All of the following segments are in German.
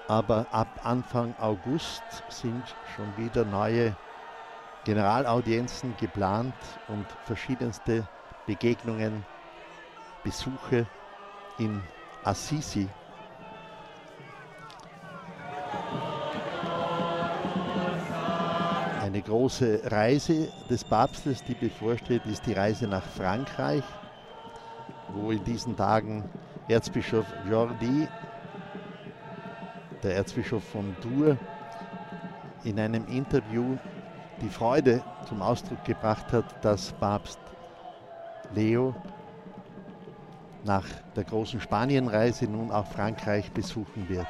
aber ab Anfang August sind schon wieder neue Generalaudienzen geplant und verschiedenste Begegnungen, Besuche in Assisi. Eine große Reise des Papstes, die bevorsteht, ist die Reise nach Frankreich, wo in diesen Tagen Erzbischof Jordi, der Erzbischof von Tours, in einem Interview die Freude zum Ausdruck gebracht hat, dass Papst Leo nach der großen Spanienreise nun auch Frankreich besuchen wird.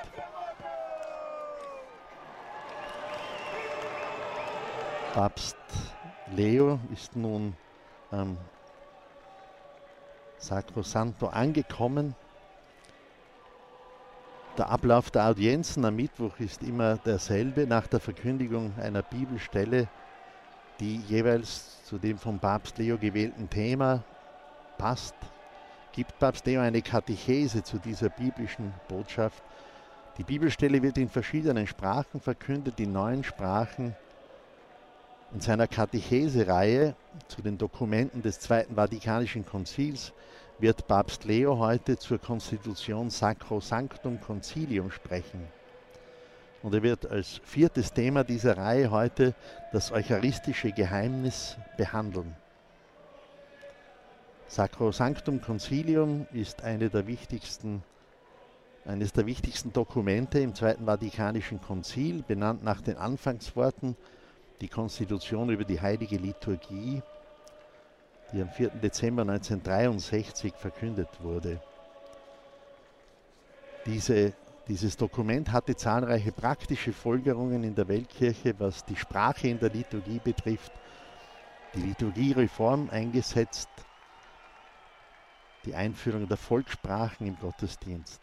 Papst Leo ist nun am Sacrosanto angekommen. Der Ablauf der Audienzen am Mittwoch ist immer derselbe. Nach der Verkündigung einer Bibelstelle, die jeweils zu dem vom Papst Leo gewählten Thema passt, gibt Papst Leo eine Katechese zu dieser biblischen Botschaft. Die Bibelstelle wird in verschiedenen Sprachen verkündet, in 9 Sprachen. In seiner Katechese-Reihe zu den Dokumenten des Zweiten Vatikanischen Konzils wird Papst Leo heute zur Konstitution Sacrosanctum Concilium sprechen. Und er wird als 4. Thema dieser Reihe heute das eucharistische Geheimnis behandeln. Sacrosanctum Concilium ist eines der wichtigsten Dokumente im Zweiten Vatikanischen Konzil, benannt nach den Anfangsworten, die Konstitution über die Heilige Liturgie, die am 4. Dezember 1963 verkündet wurde. Dieses Dokument hatte zahlreiche praktische Folgerungen in der Weltkirche, was die Sprache in der Liturgie betrifft, die Liturgiereform eingesetzt, die Einführung der Volkssprachen im Gottesdienst.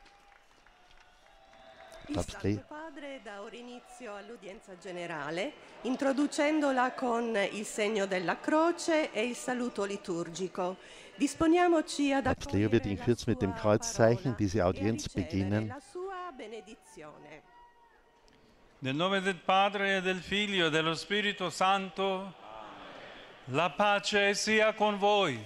Il Santo Padre dà ora inizio all'udienza generale, introducendola con il segno della croce e il saluto liturgico. Disponiamoci ad Papst Leo wird in Kürze mit dem Kreuzzeichen diese Audienz beginnen. la sua benedizione. Nel nome del Padre, e del Figlio e dello Spirito Santo, la pace sia con voi.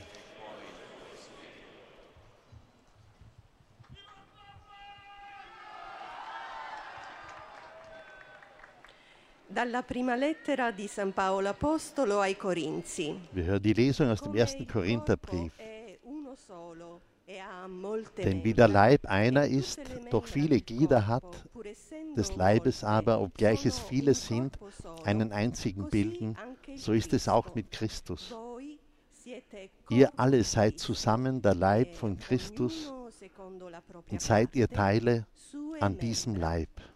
Dalla prima lettera di San Paolo Apostolo ai Corinzi. Wir hören die Lesung aus dem 1. Korintherbrief. Denn wie der Leib einer ist, doch viele Glieder hat, des Leibes aber, obgleich es viele sind, einen einzigen bilden, so ist es auch mit Christus. Ihr alle seid zusammen der Leib von Christus und seid ihr Teile an diesem Leib.